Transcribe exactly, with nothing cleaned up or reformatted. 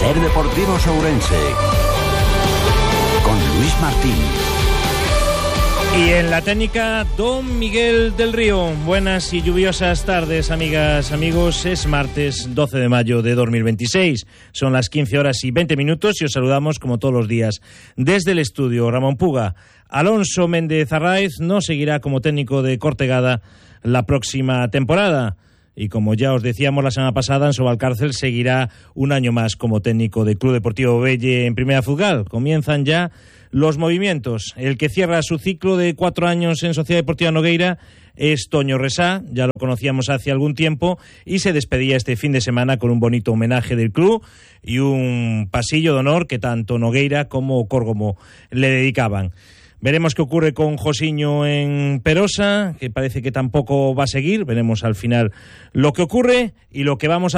Ser Deportivos Ourense con Luis Martín. Y en la técnica, don Miguel del Río. Buenas y lluviosas tardes, amigas, amigos. Es martes doce de mayo de dos mil veintiséis. Son las quince horas y veinte minutos y os saludamos como todos los días desde el estudio. Ramón Puga. Alonso Méndez Arraiz no seguirá como técnico de Cortegada la próxima temporada. Y como ya os decíamos la semana pasada, Anso Valcárcel seguirá un año más como técnico del Club Deportivo Belle en Primera Futsal. Comienzan ya los movimientos. El que cierra su ciclo de cuatro años en Sociedad Deportiva Nogueira es Toño Resá, ya lo conocíamos hace algún tiempo, y se despedía este fin de semana con un bonito homenaje del club y un pasillo de honor que tanto Nogueira como Córgomo le dedicaban. Veremos qué ocurre con Josiño en Perosa, que parece que tampoco va a seguir. Veremos al final lo que ocurre y lo que vamos a